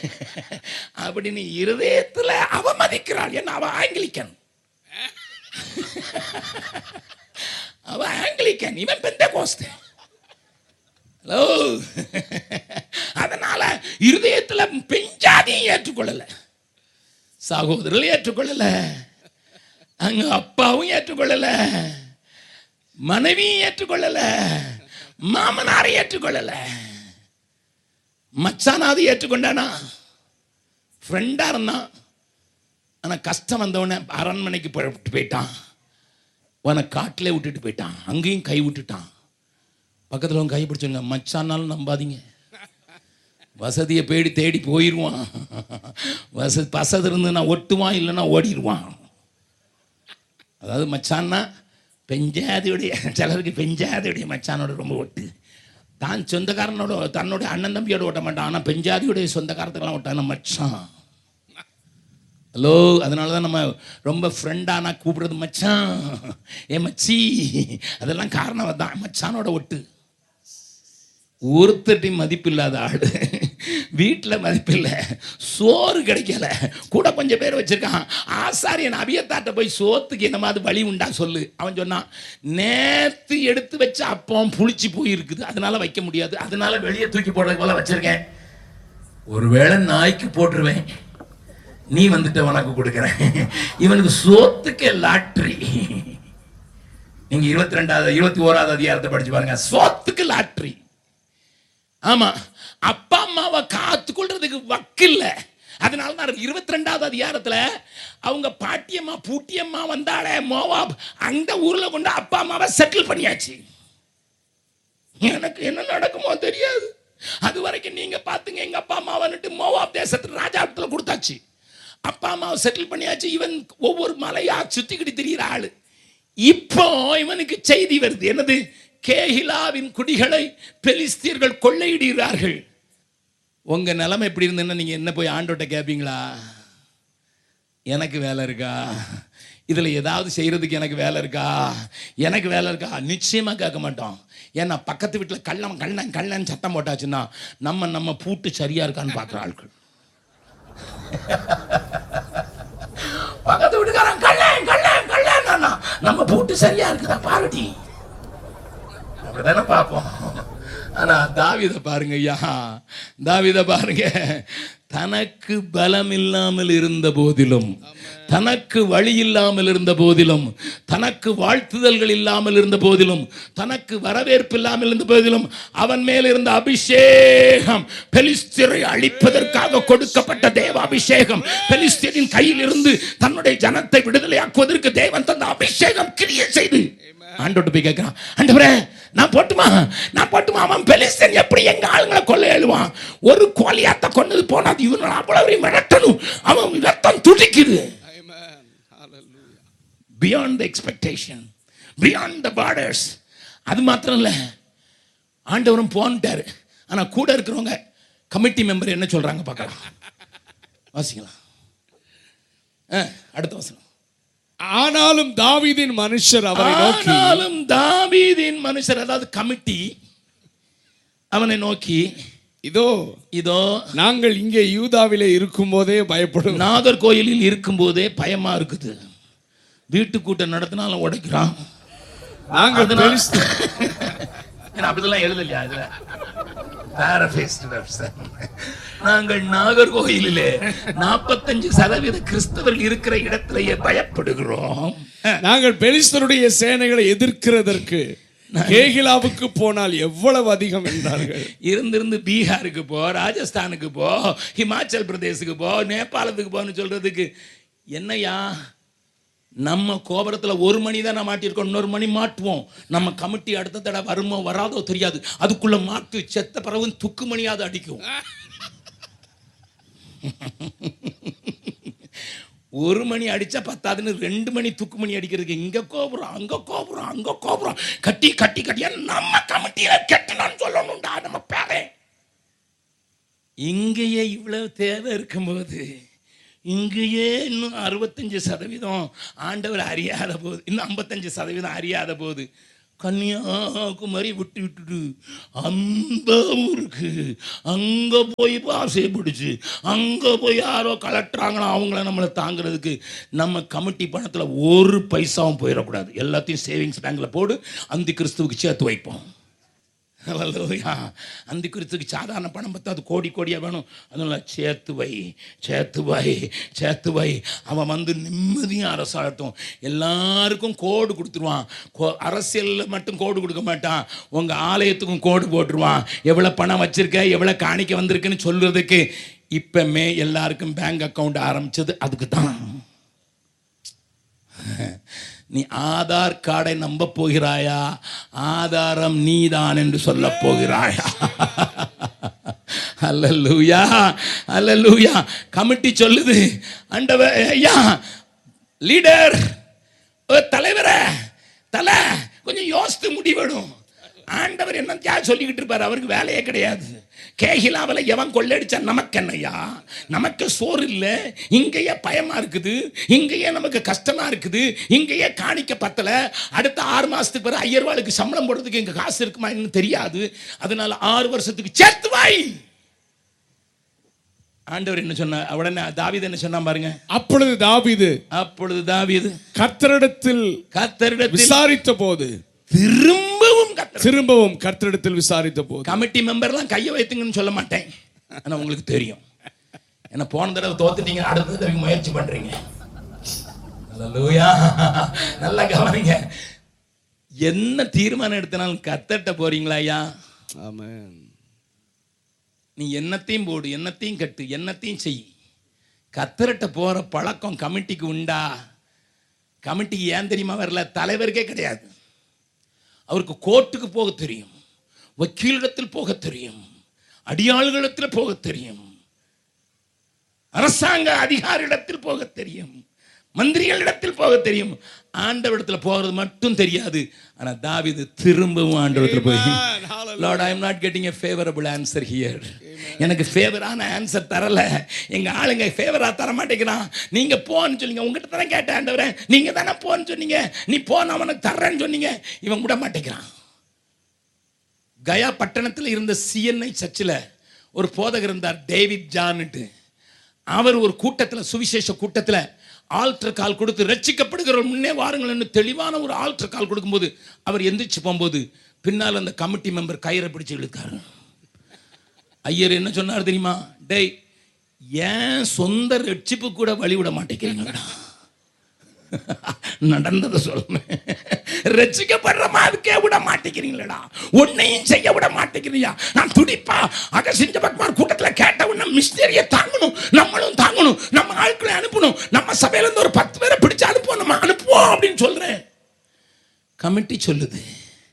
அப்படின்னு இருதயத்தில் அவமதிக்கிறாள். என்ன, அவ ஆங்கிலிக்கன், அவ ஆங்கிலிக்கன், இவன் பெந்தெகோஸ்தே. ஹலோ, அதனால இருதயத்தில் பெஞ்சாதியும் ஏற்றுக்கொள்ளல, சகோதரர்கள் ஏற்றுக்கொள்ளல, அங்க அப்பாவும் ஏற்றுக்கொள்ளல, மனைவியும் ஏற்றுக்கொள்ளல, மாமனாரை ஏற்றுக்கொள்ளல. மச்சானாவது ஏற்றுக்கொண்டானா, ஃப்ரெண்டா இருந்தான். ஆனா கஷ்டம் வந்தவன அரண்மனைக்கு போயிட்டான், உன காட்டிலே விட்டுட்டு போயிட்டான், அங்கேயும் கை விட்டுட்டான். பக்கத்தில் கை பிடிச்சவங்க, மச்சானாலும் நம்பாதீங்க, வசதியை தேடி போயிடுவான். வசதி இருந்துன்னா ஒட்டுவான், இல்லைன்னா ஓடிடுவான். அதாவது மச்சான்னா பெஞ்சாதியுடைய, சிலருக்கு பெஞ்சாதியுடைய மச்சானோட ரொம்ப ஒட்டு. தான் சொந்தக்காரனோட, தன்னோட அண்ணன் தம்பியோட ஓட்ட மாட்டான். ஆனால் பெஞ்சாதியுடைய சொந்தக்காரத்துக்கெல்லாம் ஓட்டான மச்சான். ஹலோ, அதனால தான் நம்ம ரொம்ப ஃப்ரெண்டானா கூப்பிடுறது மச்சான், ஏ மச்சி, அதெல்லாம் காரணம் தான், மச்சானோட ஒட்டு. ஒருத்தட்டி மதிப்பு இல்லாத ஆடு, வீட்டில் மதிப்பில்லை, சோறு கிடைக்கல, கூட கொஞ்சம் பேர் வச்சிருக்கான். ஆசாரியன் அபியத்தாட்ட போய் சோத்துக்கு என்ன மாதிரி வழி உண்டா சொல்லு. அவன் சொன்னான், நேற்று எடுத்து வச்ச அப்பம் புளிச்சு போயிருக்குது, அதனால வைக்க முடியாது, அதனால வெளியே தூக்கி போடுறது போல வச்சிருக்கேன். ஒருவேளை நாய்க்கு போட்டுருவேன், நீ வந்துட்டு உனக்கு கொடுக்குறேன். இவனுக்கு சோத்துக்கு லாட்ரி. நீங்க 22வது 21வது அதிகாரத்தை படிச்சு பாருங்க, சோத்துக்கு லாட்ரி. ஆமா, அப்பா அம்மாவை காத்துக்கொள்றதுக்கு வக்கில்ல. அதனால தான் 22வது அதிகாரத்துல அவங்க பாட்டியம்மா பூட்டியம்மா வந்தாலே மோவாப், அந்த ஊர்ல கொண்டு அப்பா அம்மாவை செட்டில் பண்ணியாச்சு. எனக்கு என்ன நடக்குமோ தெரியாது. அது வரைக்கும் நீங்க பாத்துங்க, எங்க அப்பா அம்மா வந்துட்டு மோவாப் தேசத்துல ராஜாத்துல கொடுத்தாச்சு, அப்பா அம்மாவை செட்டில் பண்ணியாச்சு. இவன் ஒவ்வொரு மலையா சுத்திக்கிட்டு திரிகிற ஆளு. இப்போ இவனுக்கு செய்தி வருது, என்னது, கேகிலாவின் குடிகளை பெலிஸ்தியர்கள் கொள்ளையிடுகிறார்கள். உங்க நிலைமை எப்படி இருந்ததுன்னா நீங்க என்ன போய் ஆண்டோட்ட கேட்பீங்களா, எனக்கு வேலை இருக்கா, இதுல ஏதாவது செய்யறதுக்கு எனக்கு வேலை இருக்கா, எனக்கு வேலை இருக்கா? நிச்சயமா கேட்க மாட்டோம். ஏன்னா பக்கத்து வீட்டில் கள்ளன் சத்தம் போட்டாச்சுன்னா நம்ம பூட்டு சரியா இருக்கான்னு பார்க்குற ஆட்கள். பக்கத்து வீட்டுக்காரன் கள்ளன் நம்ம பூட்டு சரியா இருக்குதா பாருடி, அப்படிதானே பார்ப்போம். ஆனா தாவீதை பாருங்க ஐயா, தாவீதை பாருங்க, தனக்கு பலம் இல்லாமல் இருந்த போதிலும், தனக்கு வழி இல்லாமல் இருந்த போதிலும், தனக்கு வாழ்த்துதல்கள் இல்லாமல் இருந்த போதிலும், தனக்கு வரவேற்பு இல்லாமல் இருந்த போதிலும், அவன் மேல் இருந்த அபிஷேகம், பெலிஸ்தியரை அழிப்பதற்காக கொடுக்கப்பட்ட தேவ அபிஷேகம், பெலிஸ்தியரின் கையில் இருந்து தன்னுடைய ஜனத்தை விடுதலையாக்குவதற்கு தேவன் தந்த அபிஷேகம் கிரியை செய்து ஆண்டோட்டு போய் கேட்கிறான், ஆண்டவரே நான் போட்டுமா, அவன் பெலிஸ்தீன் எப்படி எங்க ஆளுங்களை கொள்ள எழுவான், ஒரு கோலியாத்த கொண்டது போனாது, இவன் அவ்வளவு மிரட்டணும், அவன் ரத்தம் துடிக்குது. Beyond the expectation, beyond the borders. அது மாத்திரம் இல்ல, ஆண்டவரும் போன்ட்டாரு. ஆனா கூட இருக்கிறவங்க கமிட்டி மெம்பர் என்ன சொல்றாங்க பார்க்கலாம், வாசிக்கலாம். அடுத்த வசனம். ஆனாலும் தாவீதின் மனுஷர் அவரை நோக்கி, ஆனாலும் தாவீதின் மனுஷர், அதாவது கமிட்டி, அவனை நோக்கி, இதோ நாங்கள் இங்கே யூதாவிலே இருக்கும் போதே பயப்படும், நாகர்கோயிலில் இருக்கும் போதே பயமா இருக்குது, வீட்டு கூட்டம் நடத்தினாலும் உடைக்கிறான், நாங்கள் அப்படிலாம் எழுதலையா இதுல, நாங்கள் நாகர்கோயிலிலே 45% கிறிஸ்தவர்கள் இருக்கிற இடத்திலேயே பயப்படுகிறோம், நாங்கள் பெலிஸ்தருடைய சேனைகளை எதிர்க்கிறதற்கு கேகிலாவுக்கு போனால் எவ்வளவு அதிகம் என்றார்கள். இருந்து பீகாருக்கு போ, ராஜஸ்தானுக்கு போ, ஹிமாச்சல் பிரதேசுக்கு போ, நேபாளத்துக்கு போன்னு சொல்றதுக்கு என்னையா, நம்ம கோபுரத்தில் 1 மணி தான் மாட்டியிருக்கோம், இன்னொரு மணி மாட்டுவோம். நம்ம கமிட்டி அடுத்த தடவை வருமோ வராதோ தெரியாது, அதுக்குள்ள மாட்டு செத்த பிறகு துக்கு மணியாவது அடிக்கும். 1 மணி அடிச்சா பத்தாதுன்னு 2 மணி துக்கு மணி அடிக்கிறதுக்கு இங்க கோபுரம் அங்க கோபுரம் கட்டி நம்ம கமிட்டியில கட்டணும்னு சொல்லணும்டா நம்ம பேரே. இங்கேயே இவ்வளவு தேவை இருக்கும்போது இங்கேயே இன்னும் 65% ஆண்டவர் அறியாத போது, இன்னும் 55% அறியாத போது கன்னியாகுமரி விட்டுட்டு அந்த ஊருக்கு அங்கே போய் பாசையை பிடிச்சி அங்கே போய் யாரோ கலட்டுறாங்களோ அவங்கள நம்மளை தாங்கிறதுக்கு நம்ம கமிட்டி பணத்தில் ஒரு பைசாவும் போயிடக்கூடாது. எல்லாத்தையும் சேவிங்ஸ் பேங்கில் போடு, அந்த கிறிஸ்துவுக்கு சேர்த்து வைப்போம். அந்த கிறிஸ்துக்கு சாதாரண பணம் பத்தாது, கோடி கோடியாக வேணும். அதனால் சேர்த்து வை. அவன் வந்து நிம்மதியும் அரசாட்டும். எல்லாருக்கும் கோடு கொடுத்துருவான். அரசியலில் மட்டும் கோடு கொடுக்க மாட்டான், உங்கள் ஆலயத்துக்கும் கோடு போட்டுருவான். எவ்வளோ பணம் வச்சுருக்க, எவ்வளோ காணிக்க வந்திருக்குன்னு சொல்கிறதுக்கு. இப்போமே எல்லாருக்கும் பேங்க் அக்கௌண்ட் ஆரம்பித்தது அதுக்கு தான். நீ ஆதார் கார்டை நம்ப போகிறாயா, ஆதாரம் நீதான் என்று சொல்ல போகிறாயா? அல்லேலூயா, அல்லேலூயா. கமிட்டி சொல்லுது, ஆண்டவர் ஐயா, லீடர், தலைவரே, தலை கொஞ்சம் யோசித்து முடிவெடும். ஆண்டவர் என்ன சொல்லிக்கிட்டு இருப்பார், அவருக்கு வேலையே கிடையாது. கேகிலாவில் எவன் கொள்ளடிச்சா நமக்கு என்னையா? நமக்கு சோறு இல்லை, இங்கேயே பயமா இருக்குது, இங்கேயே நமக்கு கஷ்டமா இருக்குது, இங்கேயே காணிக்க பத்தலை. அடுத்த 6 மாசத்துக்கு பிறகு 5000 ரூபாய்க்கு சம்பளம் போடுறதுக்கு எங்க காசு இருக்குமா இன்னும் தெரியாது. அதனால 6 வருஷத்துக்கு சேர்த்து வாய். ஆண்டவர் என்ன சொன்னார்? உடனே தாவீது என்ன சொன்னா பாருங்க. அப்பொழுது தாவீது கர்த்தரிடத்தில் விசாரித்த போது, திரும்பவும் கர்த்தரிடத்தில் விசாரித்த போது. கமிட்டி மெம்பர்லாம் கையை வைத்துங்கன்னு சொல்ல மாட்டேன், ஆனா உங்களுக்கு தெரியும். என்ன போன தடவை தோத்துட்டீங்க, அடுத்த தடவை முயற்சி பண்றீங்க. அல்லேலூயா. நல்லா கவனிங்க. என்ன தீர்மானம் எடுத்தனாலும் கர்த்தர்ட்ட போறீங்களா ஐயா? ஆமென். நீ என்னத்தையும் போடு, என்னத்தையும் கட்டு, என்னத்தையும் செய். கர்த்தர்ட்ட போற பழக்கம் கமிட்டிக்கு உண்டா? கமிட்டிக்கு ஏன் தெரியுமா வரல? தலைவருக்கே கிடையாது. அவருக்கு கோர்ட்டுக்கு போக தெரியும், வக்கீலிடத்தில் போக தெரியும், அடியாள்களிடத்தில் போக தெரியும், அரசாங்க அதிகாரியிடத்தில் போக தெரியும், மந்திரிகளிடத்தில் போக தெரியும். ஆண்டவரிடத்தில் போகிறது மட்டும் தெரியாது. ஆனா தாவீது திரும்பவும் ஆண்டவரிடத்தில் போய், Lord, I am not getting a favourable answer here. எனக்கு ஃபேவரான ஆன்சர் தரல, எங்க ஆளுங்க ஃபேவரா தர மாட்டேங்கிறான். நீங்க போன்னு சொன்னீங்க, உங்ககிட்ட தானே கேட்டேன் ஆண்டவரே, நீங்க தானே போன்னு சொன்னீங்க, நீ போன அவனுக்கு தர்றேன்னு சொன்னீங்க, இவன் விட மாட்டேங்கிறான். கயா பட்டணத்தில் இருந்த சிஎன்ஐ சர்ச்சில் ஒரு போதகர் இருந்தார், டேவிட் ஜான்ட்டு. அவர் ஒரு கூட்டத்தில், சுவிசேஷ கூட்டத்தில் ஆல்டர் கால் கொடுத்து ரட்சிக்கப்படுகிற முன்னே வாருங்கள் தெளிவான ஒரு ஆல்டர் கால் கொடுக்கும்போது அவர் எந்திரிச்சு போகும்போது பின்னால் அந்த கமிட்டி மெம்பர் கயிறை பிடிச்சு இழுக்காரு. ஐயர் என்ன சொன்னார் தெரியுமா? டேய், ஏன் சொந்த ரட்சிப்பு கூட வழி விட மாட்டேங்கிறீங்களா? நடந்ததை சொல்லுங்க. ரட்சிக்கப்படுற மாதிரிக்கே விட மாட்டேங்கிறீங்களா? உன்னையும் செய்ய விட மாட்டேங்கிறீயா? நான் துடிப்பா அகசிஞ்ச பக்மார் கூட்டத்தில் கேட்ட உடனே மிஷினரியை தாங்கணும், நம்மளும் தாங்கணும், நம்ம ஆட்களை அனுப்பணும், நம்ம சபையில இருந்து ஒரு 10 பேரை பிடிச்சு அனுப்புவோம், நம்ம அனுப்புவோம் அப்படின்னு சொல்றேன். கமிட்டி சொல்லுது,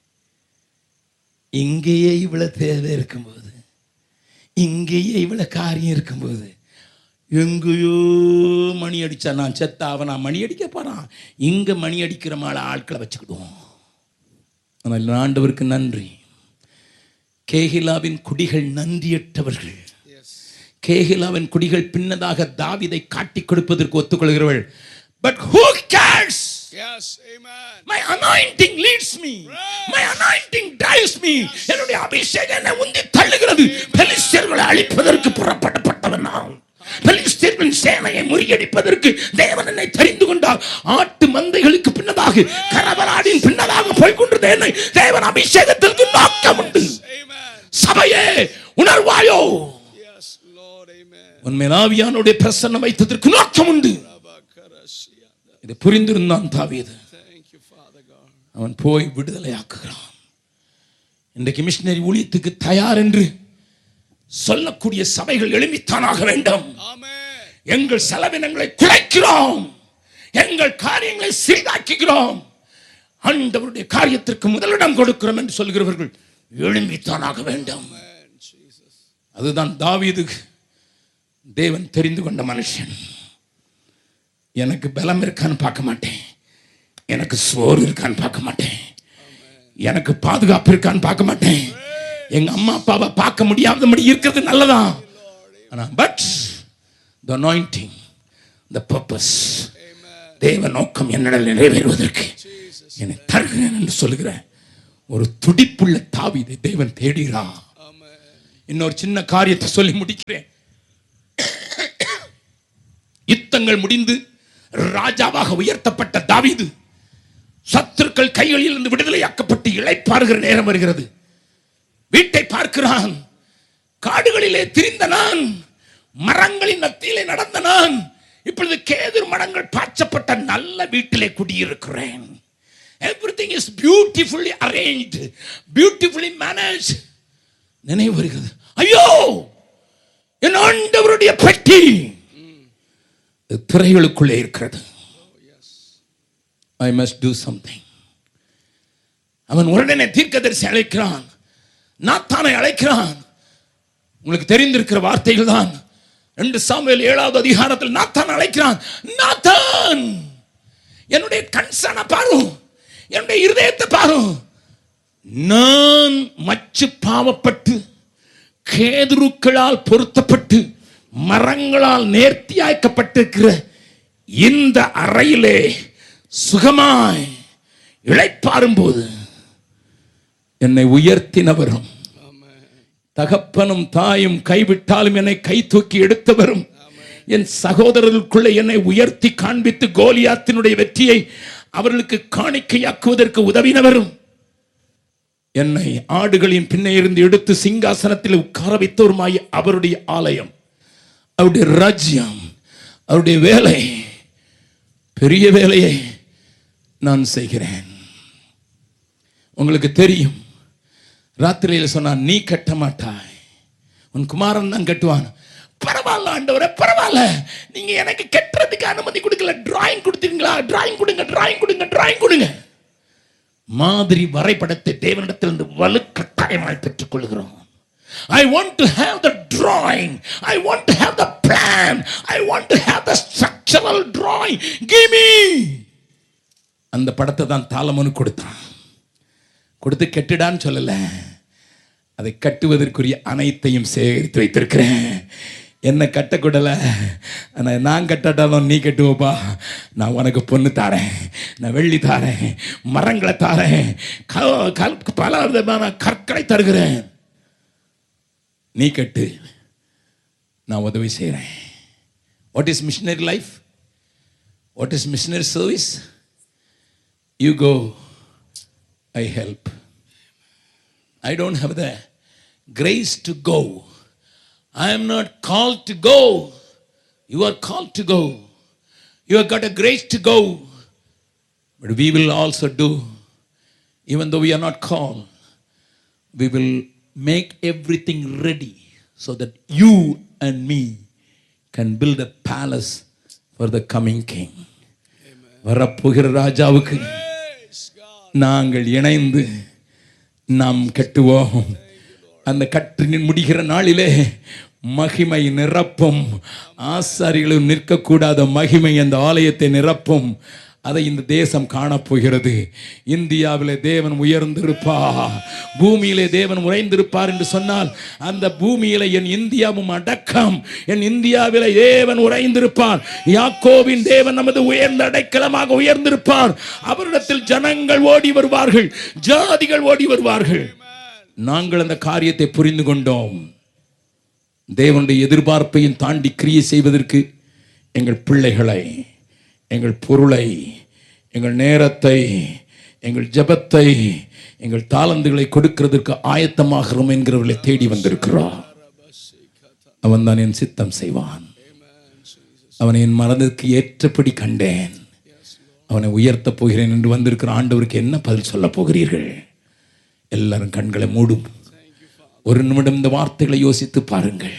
இங்கேயே இவ்வளவு தேவை இருக்கும்போது, இங்கேயே இவ்வளவு காரியம் இருக்கும்போது, எங்கேயோ மணி அடிச்சா நான் செத்த அவனா மணி அடிக்க போறான், இங்க மணி அடிக்கிற மாதிரி ஆட்களை வச்சுக்கிடுவோம். ஆனால் ஆண்டவருக்கு நன்றி. கேகிலாவின் குடிகள் நன்றியற்றவர்கள். கேகிலாவின் குடிகள் பின்னதாக தாவீதை காட்டி கொடுப்பதற்கு ஒத்துக்கொள்கிறவர்கள். But who cares? Yes, amen. My anointing leads me. My anointing drives me. என்னுடைய அபிஷேகம் என்னை உந்தி தள்ளுகிறது. பெலிஸ்தர்களை அழிப்பதற்கு புறப்பட்டவன் நான். பெலிஸ்தரின் சேனையை முறியடிப்பதற்கு தேவன் என்னை தெரிந்து கொண்டார். ஆட்டு மந்தைகளுக்கு பின்னதாக, கரவலாடின் பின்னதாக போய்கொண்டிருந்த என்னை தேவன் அபிஷேகத்திற்கு நோக்கம் உண்டு. சபையே உணர்வாயோ? உன்மேல் ஆவியானுடைய பிரசன்னம் வைத்ததற்கு நோக்கம் உண்டு. இதை புரிந்திருந்தான் தாவீது. அவன் போய் விடுதலையாக்குகிறான். இன்றைக்கு மிஷனரி ஊழியத்துக்கு தயார் என்று சொல்லக்கூடிய சபைகள் எழும்பித்தானாக வேண்டும். எங்கள் செலவினங்களை குறைக்கிறோம், எங்கள் காரியங்களை சீராக்குகிறோம், ஆண்டவருடைய காரியத்திற்கு முதலிடம் கொடுக்கிறோம் என்று சொல்கிறவர்கள் எழும்பித்தானாக வேண்டும். அதுதான் தாவீது தேவன் தெரிந்து கொண்ட மனுஷன். எனக்கு பலம் இருக்கான்னு பார்க்க மாட்டேன், எனக்கு சோறு இருக்கான்னு பார்க்க மாட்டேன், எனக்கு பாதுகாப்பு இருக்கான்னு பார்க்க மாட்டேன், எங்க அம்மா அப்பாவை பார்க்க முடியாதபடி இருக்கிறது நல்லதான். ஆனா but the anointing, the purpose, தேவ நோக்கம் என்னிடம் நிறைவேறுவதற்கு என்னை தருகிறேன் என்று சொல்கிறேன். ஒரு துடிப்புள்ள தாவீதை தேவன் தேடுகிறார். இன்னொரு சின்ன காரியத்தை சொல்லி முடிக்கிறேன். யுத்தங்கள் முடிந்து ராஜாவாக உயர்த்தப்பட்ட தாவீது சத்துருக்கள் கைகளில் இருந்து விடுதலையாக்கப்பட்டு இளைப்பாறுகிற நேரம் வருகிறது. வீட்டை பார்க்கிறான். காடுகளிலே திரிந்த நான், மரங்களின் மத்தியிலே நடந்த நான், இப்பொழுது கேதுர் மரங்கள் பாய்ச்சப்பட்ட நல்ல வீட்டிலே குடியிருக்கிறேன். Everything is beautifully arranged, beautifully managed. நினைவு வருகிறது, ஐயோ என் ஆண்டவருடைய பெட்டி திரைகளுக்குள்ளே இருக்கிறது. I must do something. அவன் உடனே தீர்க்கதரிசி அழைக்கிறான், நாத்தானை அழைக்கிறான். உங்களுக்கு தெரிந்திருக்கிற வார்த்தைகள் தான். 2 சாமுவேல் 7வது அதிகாரத்தில் நாத்தான் அழைக்கிறான். நாத்தான், என்னுடைய கன்சர்னை பாரு, என்னுடைய இருதயத்தை பாரு. நான் மச்சு பாவப்பட்டு கேதுருக்களால் பொருத்தப்பட்டு மரங்களால் நேர்த்தியாக்கப்பட்டிருக்கிற இந்த அறையிலே சுகமாய் இளைப்பாறும் போது என்னை உயர்த்தினவரும் தகப்பனும் தாயும் கைவிட்டாலும் என்னை கை தூக்கி எடுத்தவரும் என் சகோதரர்களுக்குள்ளே என்னை உயர்த்தி காண்பித்து கோலியாத்தினுடைய வெற்றியை அவர்களுக்கு காணிக்கையாக்குவதற்கு உதவினவரும் என்னை ஆடுகளின் பின்னே இருந்து எடுத்து சிங்காசனத்தில் உட்கார வைத்தவருமாய் அவருடைய ஆலயம், அவருடைய ராஜ்யம், அவருடைய வேலை, பெரிய வேலையை நான் செய்கிறேன். உங்களுக்கு தெரியும், ராத்திரியில் சொன்னான், நீ கட்ட மாட்டாய், உன் குமாரன் தான் கட்டுவான். பரவாயில்ல ஆண்டவரே, பரவாயில்ல, நீங்க எனக்கு கட்டுறதுக்கு அனுமதி கொடுக்கல, டிராயிங் கொடுத்தீங்களா? டிராயிங் கொடுங்க, டிராயிங் கொடுங்க, டிராயிங் கொடுங்க. மாதிரி வரைபடத்தை தேவனிடத்திலிருந்து வலுக்கட்டாயமாய் பெற்றுக் கொள்கிறோம். I want to have the drawing, I want to have the plan, I want to have the structural drawing, give me. அந்த படத்தை தான் தாலமோனு கொடுத்தான். கொடுத்து கெட்டுடான்னு சொல்லல, அதை கட்டுவதற்கு அனைத்தையும் சேகரித்து வைத்திருக்கிறேன். என்ன கட்டக்கூடல, நான் கட்டாட்டாலும் நீ கட்டுவோப்பா. நான் உனக்கு பொண்ணு தாரேன், நான் வெள்ளி தாரேன், மரங்களை தாரேன், பல விதமான கற்களை தருகிறேன், நீ கட்டு, நான் உதவி செய்கிறேன். What is missionary life? What is missionary service? You go, I help. I don't have the grace to go. I am not called to go. You are called to go. You have got a grace to go. But we will also do, even though we are not called, we will make everything ready so that you and me can build a palace for the coming king. வரப்போகிற ராஜாவுக்கு நாங்கள் இணைந்து நாம் கட்டுவோம். அந்த கட்டு முடிகிற நாளிலே மகிமை நிரப்பும். ஆசாரிகளும் நிற்கக்கூடாத மகிமை அந்த ஆலயத்தை நிரப்பும். அதை இந்த தேசம் காணப்போகிறது. இந்தியாவிலே தேவன் உயர்ந்திருப்பார், பூமியிலே தேவன் உறைந்திருப்பார் என்று சொன்னால் அந்த பூமியிலே என் இந்தியாவும் அடக்கம். என் இந்தியாவிலே தேவன் உறைந்திருப்பார். யாக்கோபின் தேவன் நமது உயர்ந்த அடைக்கலமாக உயர்ந்திருப்பார். அவரிடத்தில் ஜனங்கள் ஓடி வருவார்கள், ஜாதிகள் ஓடி வருவார்கள். நாங்கள் அந்த காரியத்தை புரிந்து கொண்டோம். தேவனுடைய எதிர்பார்ப்பையும் தாண்டி கிரியை செய்வதற்கு எங்கள் பிள்ளைகளை, எங்கள் பொருளை, எங்கள் நேரத்தை, எங்கள் ஜெபத்தை, எங்கள் தாளந்துகளை கொடுக்கிறதற்கு ஆயத்தமாகிறோம் என்கிறவர்களை தேடி வந்திருக்கிறார். அவன் தான் என் சித்தம் செய்வான். அவனை என் மனதிற்கு ஏற்றபடி கண்டேன், அவனை உயர்த்தப் போகிறேன் என்று வந்திருக்கிற ஆண்டவருக்கு என்ன பதில் சொல்ல போகிறீர்கள்? எல்லாரும் கண்களை மூடும். ஒரு நிமிடம் இந்த வார்த்தைகளை யோசித்து பாருங்கள்.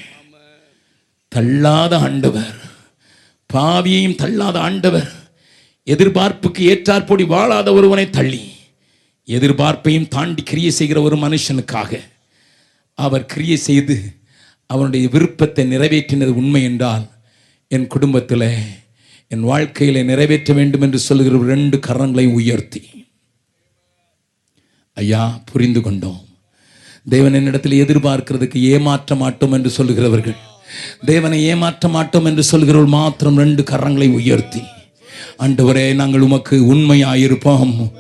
தள்ளாத ஆண்டவர், பாவியையும் தள்ளாத ஆண்டவர், எதிர்பார்ப்புக்கு ஏற்றாற்போடி வாழாத ஒருவனை தள்ளி எதிர்பார்ப்பையும் தாண்டி கிரியை செய்கிற ஒரு மனுஷனுக்காக அவர் கிரியை செய்து அவனுடைய விருப்பத்தை நிறைவேற்றினது உண்மை என்றால், என் குடும்பத்தில், என் வாழ்க்கையில நிறைவேற்ற வேண்டும் என்று சொல்லுகிற 2 கரங்களை உயர்த்தி, ஐயா புரிந்து கொண்டோம், தேவன் என்னிடத்தில் எதிர்பார்க்கிறதுக்கு ஏமாற்ற மாட்டோம் என்று சொல்லுகிறவர்கள், தேவனை ஏமாற்ற மாட்டோம் என்று சொல்கிறவர்கள் மாத்திரம் 2 கரங்களை உயர்த்தி, ஆண்டவரே நாங்கள் உமக்கு உண்மையாயிருப்போம்,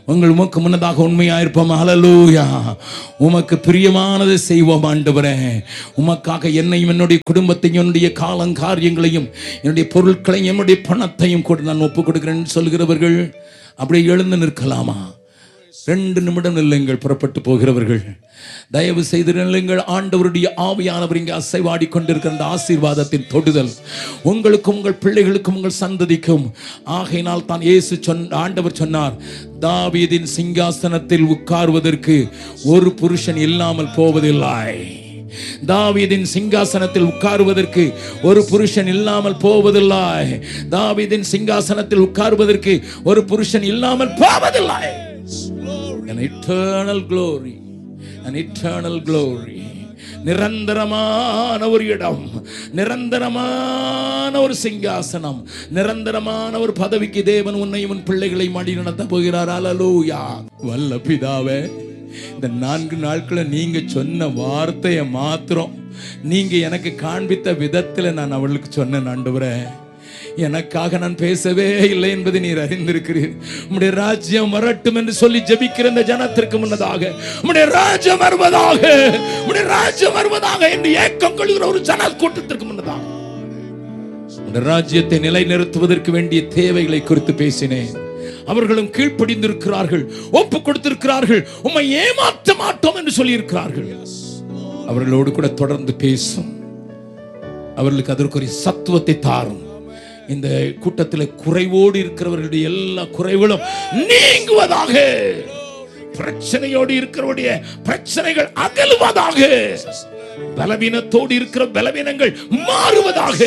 உமக்கு முன்னதாக உண்மையாயிருப்போம். ஹல்லேலூயா. உமக்கு பிரியமானதை செய்வோம் ஆண்டவரே. உமக்காக என்னையும் என்னுடைய குடும்பத்தையும் என்னுடைய காரியங்களையும் என்னுடைய பொருட்களையும் என்னுடைய பணத்தையும் கூட நான் ஒப்புக் கொடுக்கிறேன்னு சொல்கிறவர்கள் அப்படியே எழுந்து நிற்கலாமா? 2 நிமிடம் நில்லுங்கள். புறப்பட்டு போகிறவர்கள் தயவு செய்து நில்லுங்கள். ஆண்டவருடைய ஆவியானவர் இங்கே அசைவாடி கொண்டிருக்கிற அந்த ஆசீர்வாதத்தின் தொடுதல் உங்களுக்கும் உங்கள் பிள்ளைகளுக்கும் உங்கள் சந்ததிக்கும். ஆகையினால் தான் ஆண்டவர் சொன்னார், தாவீதின் சிங்காசனத்தில் உட்கார்வதற்கு ஒரு புருஷன் இல்லாமல் போவதில்லை. தாவீதின் சிங்காசனத்தில் உட்காருவதற்கு ஒரு புருஷன் இல்லாமல் போவதில்லை. தாவீதின் சிங்காசனத்தில் உட்காருவதற்கு ஒரு புருஷன் இல்லாமல் போவதில்லை. An eternal glory, an eternal glory. நிரந்தரமான ஒரு இடம், நிரந்தரமான ஒரு சிங்காசனம், நிரந்தரமான ஒரு பதவிக்கு தேவன் உன்னையும் உன் பிள்ளைகளை மடி நடத்த போகிறார். அல்லேலூயா. வல்ல பிதாவே, இந்த 4 நாட்களை நீங்க சொன்ன வார்த்தையை மாத்திரம் நீங்க எனக்கு காண்பித்த விதத்துல நான் அவளுக்கு சொன்னேன். ஆண்டவரே, எனக்காக நான் பேசவே இல்லை என்பதை நீர் அறிந்திருக்கிறீர். உம்முடைய ராஜ்யம் வரட்டும் என்று சொல்லி ஜெபிக்கிற இந்த ஜனத்திற்கு முன்னதாக உம்முடைய ராஜ்யம் வருவதாக, உம்முடைய ராஜ்யம் வருவதாக என்று ஏக்கம் கொள்கிற ஒரு ஜன கூட்டத்திற்கு முன்னதாக உம்முடைய ராஜ்யத்தை நிலைநிறுத்துவதற்கு வேண்டிய தேவைகளை குறித்து பேசினேன். அவர்களும் கீழ்ப்படிந்திருக்கிறார்கள், ஒப்பு கொடுத்திருக்கிறார்கள், உம்மை ஏமாற்ற மாட்டோம் என்று சொல்லி இருக்கிறார்கள். அவர்களோடு கூட தொடர்ந்து பேசும். அவர்களுக்கு அதற்குரிய சத்துவத்தை தாரும். இந்த கூட்டத்தில் குறைவோடு இருக்கிறவர்களுடைய எல்லா குறைகளும் நீங்குவதாக, பிரச்சனையோடு இருக்கிறவருடைய பிரச்சனைகள் அகலுவதாக, பலவீனத்தோடு இருக்கிற பலவீனங்கள் மாறுவதாக,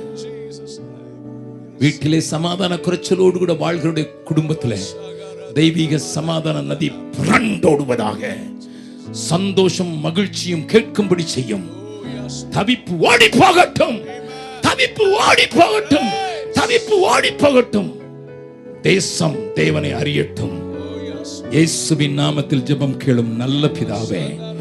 வீட்டிலே சமாதான குறைச்சலோடு கூட வாழ்களுடைய குடும்பத்திலே தெய்வீக சமாதான நதி புரண்டோடுவதாக, சந்தோஷம் மகிழ்ச்சியும் கேட்கும்படி செய்யும். தவிப்பு ஓடி போகட்டும், தவிப்பு ஓடி போகட்டும், தவிப்பு ஓடி போகட்டும். தேசம் தேவனை அறியட்டும். இயேசுவின் நாமத்தில் ஜெபம் கேளும் நல்ல பிதாவே.